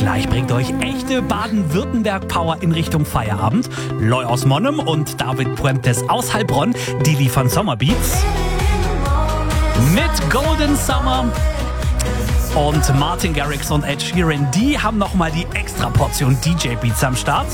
Gleich bringt euch echte Baden-Württemberg-Power in Richtung Feierabend. Loy aus Monnem und David Puentes aus Heilbronn, die liefern Sommerbeats. Mit Golden Summer. Und Martin Garrix und Ed Sheeran, die haben nochmal die extra Portion DJ-Beats am Start.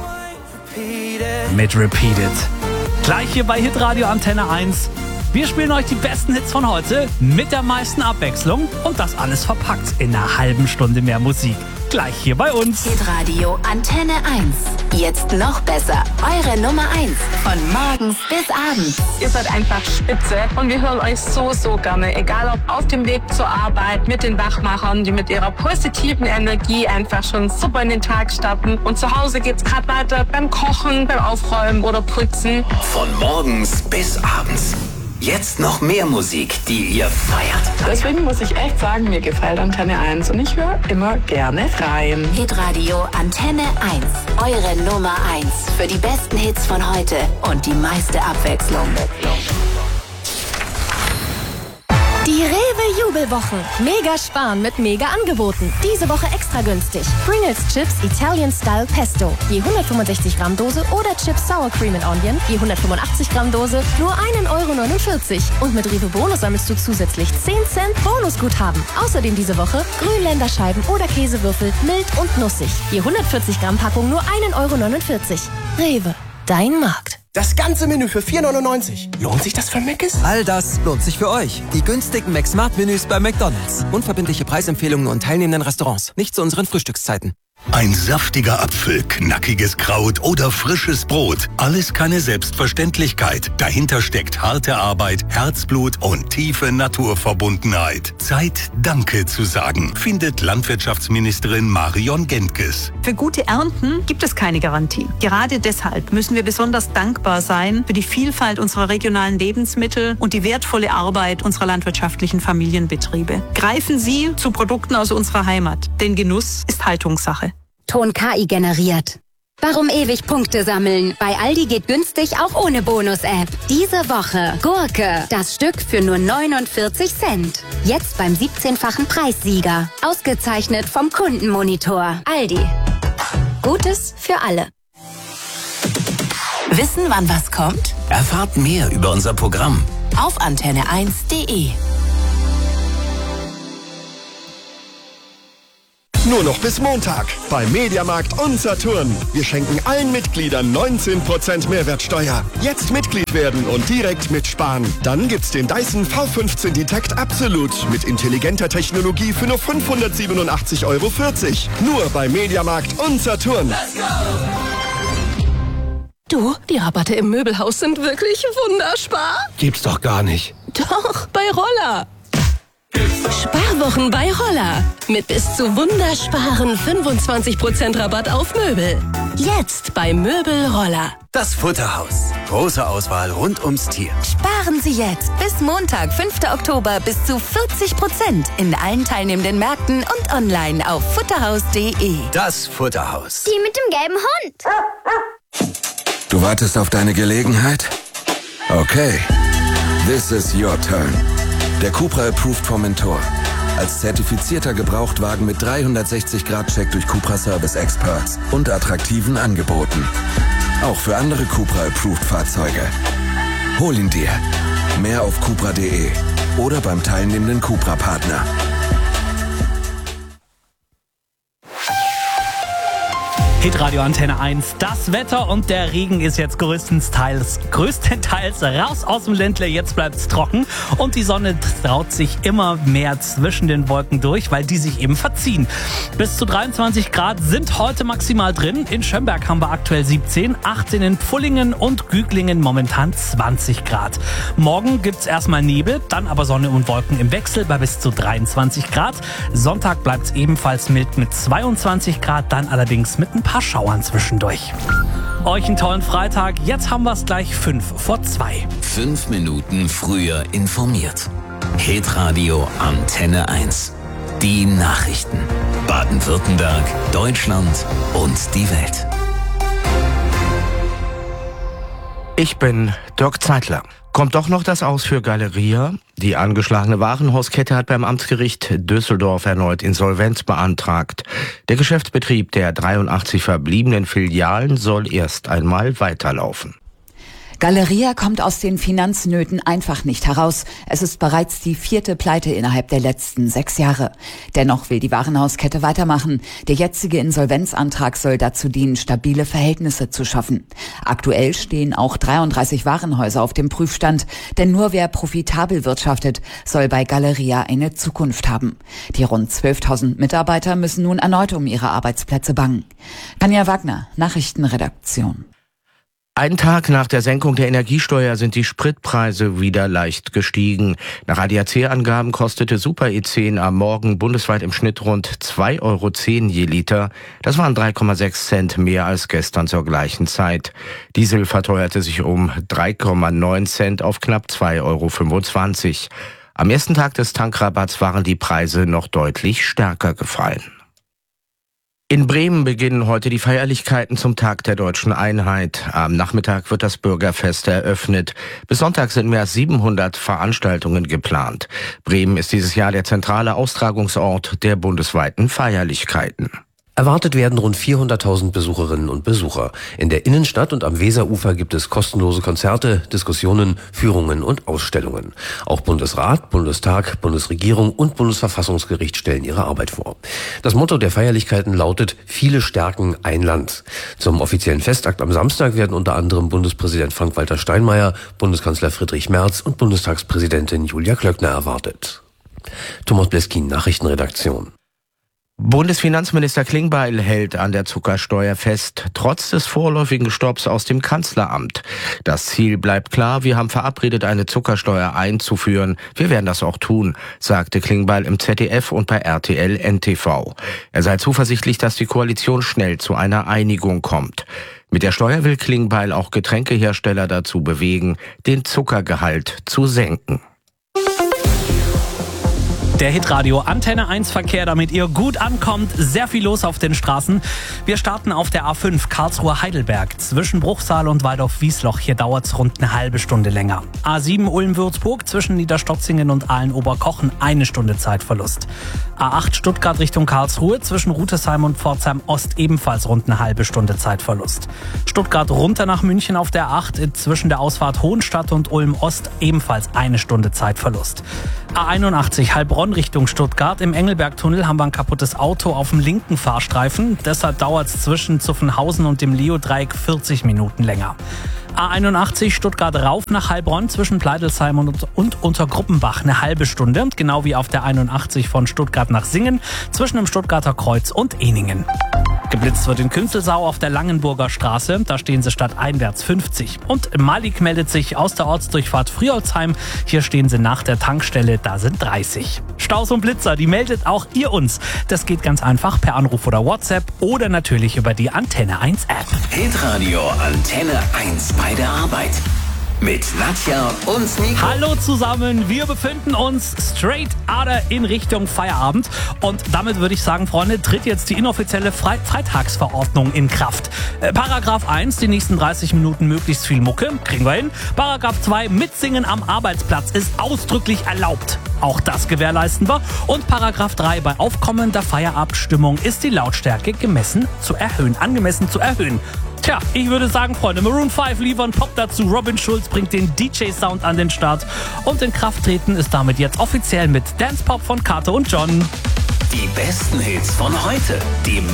Mit Repeated. Gleich hier bei Hitradio Antenne 1. Wir spielen euch die besten Hits von heute mit der meisten Abwechslung und das alles verpackt in einer halben Stunde mehr Musik. Gleich hier bei uns. Hitradio Antenne 1. Jetzt noch besser. Eure Nummer 1. Von morgens bis abends. Ihr seid einfach spitze und wir hören euch so gerne. Egal ob auf dem Weg zur Arbeit, mit den Wachmachern, die mit ihrer positiven Energie einfach schon super in den Tag starten. Und zu Hause geht's gerade weiter beim Kochen, beim Aufräumen oder Putzen. Von morgens bis abends. Jetzt noch mehr Musik, die ihr feiert. Deswegen muss ich echt sagen, mir gefällt Antenne 1 und ich höre immer gerne rein. Hitradio Antenne 1. Eure Nummer 1 für die besten Hits von heute und die meiste Abwechslung. Die Rewe-Jubelwochen. Mega sparen mit Mega-Angeboten. Diese Woche extra günstig. Pringles Chips Italian Style Pesto. Je 165 Gramm Dose oder Chips Sour Cream and Onion. Je 185 Gramm Dose. Nur 1,49 €. Und mit Rewe Bonus sammelst du zusätzlich 10 Cent Bonusguthaben. Außerdem diese Woche Grünländerscheiben oder Käsewürfel mild und nussig. Je 140 Gramm Packung nur 1,49 €. Rewe. Dein Markt. Das ganze Menü für 4,99 €. Lohnt sich das für Mc's? All das lohnt sich für euch. Die günstigen McSmart-Menüs bei McDonald's. Unverbindliche Preisempfehlungen und teilnehmenden Restaurants. Nicht zu unseren Frühstückszeiten. Ein saftiger Apfel, knackiges Kraut oder frisches Brot. Alles keine Selbstverständlichkeit. Dahinter steckt harte Arbeit, Herzblut und tiefe Naturverbundenheit. Zeit, Danke zu sagen, findet Landwirtschaftsministerin Marion Gentges. Für gute Ernten gibt es keine Garantie. Gerade deshalb müssen wir besonders dankbar sein für die Vielfalt unserer regionalen Lebensmittel und die wertvolle Arbeit unserer landwirtschaftlichen Familienbetriebe. Greifen Sie zu Produkten aus unserer Heimat, denn Genuss ist Haltungssache. Ton KI generiert. Warum ewig Punkte sammeln? Bei Aldi geht günstig auch ohne Bonus-App. Diese Woche Gurke, das Stück für nur 49 Cent. Jetzt beim 17-fachen Preissieger. Ausgezeichnet vom Kundenmonitor. Aldi. Gutes für alle. Wissen, wann was kommt? Erfahrt mehr über unser Programm Auf antenne1.de. Nur noch bis Montag bei Mediamarkt und Saturn. Wir schenken allen Mitgliedern 19% Mehrwertsteuer. Jetzt Mitglied werden und direkt mitsparen. Dann gibt's den Dyson V15 Detect Absolute mit intelligenter Technologie für nur 587,40 €. Nur bei Mediamarkt und Saturn. Let's go! Du, die Rabatte im Möbelhaus sind wirklich wunderbar. Gibt's doch gar nicht. Doch, bei Roller. Sparwochen bei Roller. Mit bis zu wundersparen 25% Rabatt auf Möbel. Jetzt bei Möbel Roller. Das Futterhaus. Große Auswahl rund ums Tier. Sparen Sie jetzt bis Montag, 5. Oktober bis zu 40% in allen teilnehmenden Märkten und online auf futterhaus.de. Das Futterhaus. Die mit dem gelben Hund. Du wartest auf deine Gelegenheit? Okay. This is your turn. Der Cupra Approved Formentor. Als zertifizierter Gebrauchtwagen mit 360-Grad-Check durch Cupra Service Experts und attraktiven Angeboten. Auch für andere Cupra Approved Fahrzeuge. Hol ihn dir. Mehr auf cupra.de oder beim teilnehmenden Cupra-Partner. Hitradio Antenne 1, das Wetter und der Regen ist jetzt größtenteils raus aus dem Ländle. Jetzt bleibt's trocken und die Sonne traut sich immer mehr zwischen den Wolken durch, weil die sich eben verziehen. Bis zu 23 Grad sind heute maximal drin. In Schönberg haben wir aktuell 17, 18 in Pfullingen und Güglingen momentan 20 Grad. Morgen gibt's erstmal Nebel, dann aber Sonne und Wolken im Wechsel bei bis zu 23 Grad. Sonntag bleibt's ebenfalls mild mit 22 Grad, dann allerdings mit ein paar Schauern zwischendurch. Euch einen tollen Freitag. Jetzt haben wir es gleich 1:55. 5 Minuten früher informiert. Hitradio Antenne 1. Die Nachrichten. Baden-Württemberg, Deutschland und die Welt. Ich bin Dirk Zeitler. Kommt doch noch das Aus für Galeria? Die angeschlagene Warenhauskette hat beim Amtsgericht Düsseldorf erneut Insolvenz beantragt. Der Geschäftsbetrieb der 83 verbliebenen Filialen soll erst einmal weiterlaufen. Galeria kommt aus den Finanznöten einfach nicht heraus. Es ist bereits die 4. Pleite innerhalb der letzten 6 Jahre. Dennoch will die Warenhauskette weitermachen. Der jetzige Insolvenzantrag soll dazu dienen, stabile Verhältnisse zu schaffen. Aktuell stehen auch 33 Warenhäuser auf dem Prüfstand. Denn nur wer profitabel wirtschaftet, soll bei Galeria eine Zukunft haben. Die rund 12.000 Mitarbeiter müssen nun erneut um ihre Arbeitsplätze bangen. Tanja Wagner, Nachrichtenredaktion. Einen Tag nach der Senkung der Energiesteuer sind die Spritpreise wieder leicht gestiegen. Nach ADAC-Angaben kostete Super E10 am Morgen bundesweit im Schnitt rund 2,10 € je Liter. Das waren 3,6 Cent mehr als gestern zur gleichen Zeit. Diesel verteuerte sich um 3,9 Cent auf knapp 2,25 €. Am ersten Tag des Tankrabatts waren die Preise noch deutlich stärker gefallen. In Bremen beginnen heute die Feierlichkeiten zum Tag der Deutschen Einheit. Am Nachmittag wird das Bürgerfest eröffnet. Bis Sonntag sind mehr als 700 Veranstaltungen geplant. Bremen ist dieses Jahr der zentrale Austragungsort der bundesweiten Feierlichkeiten. Erwartet werden rund 400.000 Besucherinnen und Besucher. In der Innenstadt und am Weserufer gibt es kostenlose Konzerte, Diskussionen, Führungen und Ausstellungen. Auch Bundesrat, Bundestag, Bundesregierung und Bundesverfassungsgericht stellen ihre Arbeit vor. Das Motto der Feierlichkeiten lautet: Viele stärken ein Land. Zum offiziellen Festakt am Samstag werden unter anderem Bundespräsident Frank-Walter Steinmeier, Bundeskanzler Friedrich Merz und Bundestagspräsidentin Julia Klöckner erwartet. Thomas Bleskin, Nachrichtenredaktion. Bundesfinanzminister Klingbeil hält an der Zuckersteuer fest, trotz des vorläufigen Stopps aus dem Kanzleramt. Das Ziel bleibt klar, wir haben verabredet, eine Zuckersteuer einzuführen. Wir werden das auch tun, sagte Klingbeil im ZDF und bei RTL NTV. Er sei zuversichtlich, dass die Koalition schnell zu einer Einigung kommt. Mit der Steuer will Klingbeil auch Getränkehersteller dazu bewegen, den Zuckergehalt zu senken. Der Hitradio Antenne 1 Verkehr, damit ihr gut ankommt. Sehr viel los auf den Straßen. Wir starten auf der A5 Karlsruhe-Heidelberg. Zwischen Bruchsal und Waldorf-Wiesloch. Hier dauert es rund eine halbe Stunde länger. A7 Ulm-Würzburg zwischen Niederstotzingen und Aalen-Oberkochen 1 Stunde Zeitverlust. A8 Stuttgart Richtung Karlsruhe zwischen Rütesheim und Pforzheim-Ost ebenfalls rund eine halbe Stunde Zeitverlust. Stuttgart runter nach München auf der A8 zwischen der Ausfahrt Hohenstadt und Ulm-Ost ebenfalls 1 Stunde Zeitverlust. A81 Heilbronn Richtung Stuttgart. Im Engelbergtunnel haben wir ein kaputtes Auto auf dem linken Fahrstreifen. Deshalb dauert es zwischen Zuffenhausen und dem Leo-Dreieck 40 Minuten länger. A81 Stuttgart rauf nach Heilbronn zwischen Pleidelsheim und Untergruppenbach eine halbe Stunde. Genau wie auf der 81 von Stuttgart nach Singen zwischen dem Stuttgarter Kreuz und Ehningen. Geblitzt wird in Künzelsau auf der Langenburger Straße. Da stehen sie stadteinwärts 50. Und Malik meldet sich aus der Ortsdurchfahrt Friolzheim. Hier stehen sie nach der Tankstelle. Da sind 30. Staus und Blitzer, die meldet auch ihr uns. Das geht ganz einfach per Anruf oder WhatsApp oder natürlich über die Antenne 1 App. Hitradio Antenne 1 bei der Arbeit. Mit Nadja und Nico. Hallo zusammen, wir befinden uns straight Ader in Richtung Feierabend. Und damit würde ich sagen, Freunde, tritt jetzt die inoffizielle Freitagsverordnung in Kraft. Paragraph 1, die nächsten 30 Minuten möglichst viel Mucke, kriegen wir hin. Paragraph 2, Mitsingen am Arbeitsplatz ist ausdrücklich erlaubt. Auch das gewährleisten wir. Und Paragraph 3, bei aufkommender Feierabendstimmung ist die Lautstärke angemessen zu erhöhen. Tja, ich würde sagen, Freunde, Maroon 5 liefern Pop dazu. Robin Schulz bringt den DJ-Sound an den Start. Und in Kraft treten ist damit jetzt offiziell mit Dance Pop von Kato und John. Die besten Hits von heute. Die